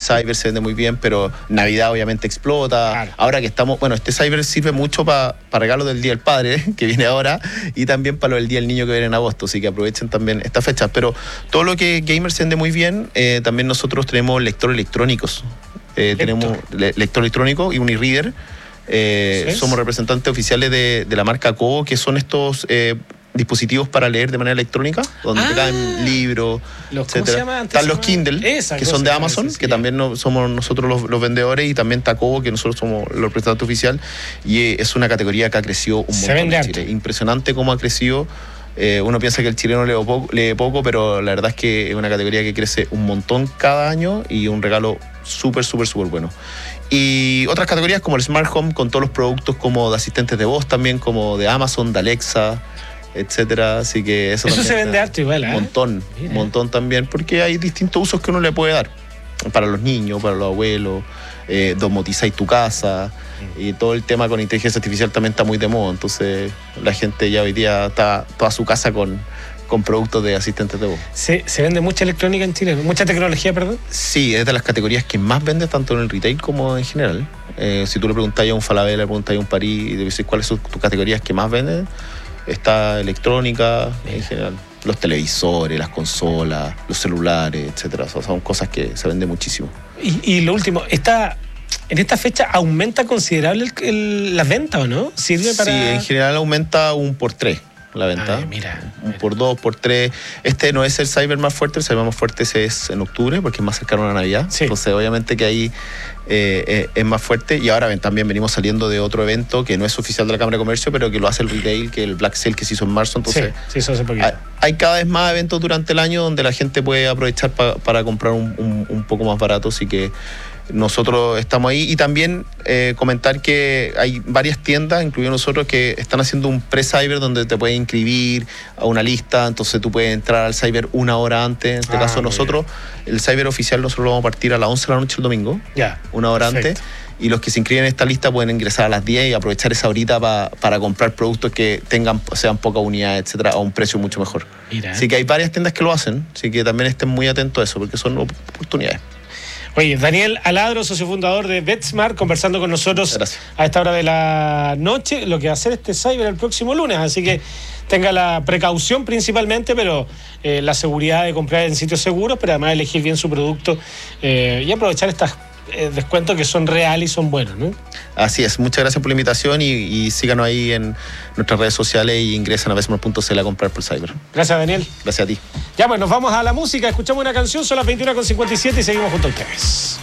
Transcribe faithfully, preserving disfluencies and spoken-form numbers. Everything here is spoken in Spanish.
Cyber se vende muy bien, pero Navidad obviamente explota. Claro. Ahora que estamos, bueno, este Cyber sirve mucho para pa regalos del Día del Padre, que viene ahora, y también para lo del Día del Niño que viene en agosto, así que aprovechen también estas fechas. Pero todo lo que gamer se vende muy bien, eh, también nosotros tenemos lectores electrónicos. Eh, tenemos le lector electrónico y un e-reader. Eh, ¿Sí? Somos representantes oficiales de, de la marca Kobo, que son estos eh, dispositivos para leer de manera electrónica, donde ah, te caen libros, los, etcétera. Están los Kindle, Esa que son de Amazon, que sí. también no, somos nosotros los, los vendedores, y también está Kobo, que nosotros somos los representantes oficiales, y es una categoría que ha crecido un montón en Chile. Impresionante cómo ha crecido. Eh, uno piensa que el chileno lee poco, lee poco, pero la verdad es que es una categoría que crece un montón cada año y un regalo súper, súper, súper bueno. Y otras categorías como el Smart Home, con todos los productos como de asistentes de voz también, como de Amazon, de Alexa, etcétera. Así que eso, eso se vende harto igual, ¿eh? Un montón, un montón también, porque hay distintos usos que uno le puede dar. Para los niños, para los abuelos, eh, domotizáis tu casa, y todo el tema con inteligencia artificial también está muy de moda. Entonces la gente ya hoy día está toda su casa con, con productos de asistentes de voz. ¿Se, ¿Se vende mucha electrónica en Chile? ¿Mucha tecnología, perdón? Sí, es de las categorías que más vende, tanto en el retail como en general. Eh, si tú le preguntas a un Falabella, le preguntas a un París, y le dices cuáles son tus categorías que más venden, está electrónica en general. Los televisores, las consolas, los celulares, etcétera. O sea, son cosas que se venden muchísimo. Y, y lo último, esta, ¿en esta fecha aumenta considerable el, el, las ventas o no? ¿Sirve para...? Sí, en general aumenta un por tres la venta. Ay, mira, un mira. por dos, por tres. Este no es el Cyber más fuerte, el Cyber más fuerte es en octubre, porque es más cercano a la Navidad. Sí. Entonces, obviamente que ahí eh, eh, es más fuerte. Y ahora ven, también venimos saliendo de otro evento que no es oficial de la Cámara de Comercio, pero que lo hace el retail, que es el Black Sale que se hizo en marzo. Entonces, sí, sí, eso hace poquito. Hay, hay cada vez más eventos durante el año donde la gente puede aprovechar pa, para comprar un, un, un poco más barato, así que nosotros estamos ahí. Y también eh, comentar que hay varias tiendas, incluido nosotros, que están haciendo un pre-cyber donde te puedes inscribir a una lista, entonces tú puedes entrar al cyber una hora antes. En este ah, caso nosotros, bien. El cyber oficial nosotros lo vamos a partir a las once de la noche el domingo, ya, una hora perfecto. Antes. Y los que se inscriben en esta lista pueden ingresar a las diez y aprovechar esa horita pa, para comprar productos que tengan, sean pocas unidades, etcétera, a un precio mucho mejor. Mira. Así que hay varias tiendas que lo hacen, así que también estén muy atentos a eso, porque son oportunidades. Oye, Daniel Aladro, socio fundador de BetSmart, conversando con nosotros Gracias. A esta hora de la noche, lo que va a hacer este Cyber el próximo lunes, así que tenga la precaución principalmente, pero eh, la seguridad de comprar en sitios seguros, pero además elegir bien su producto eh, y aprovechar estas eh, descuentos que son reales y son buenos, ¿no? Así es, muchas gracias por la invitación y, y síganos ahí en nuestras redes sociales y ingresen a betSmart punto c l a comprar por Cyber. Gracias, Daniel. Gracias a ti. Ya, pues nos vamos a la música, escuchamos una canción, son las veintiuna con cincuenta y siete y seguimos junto a ustedes.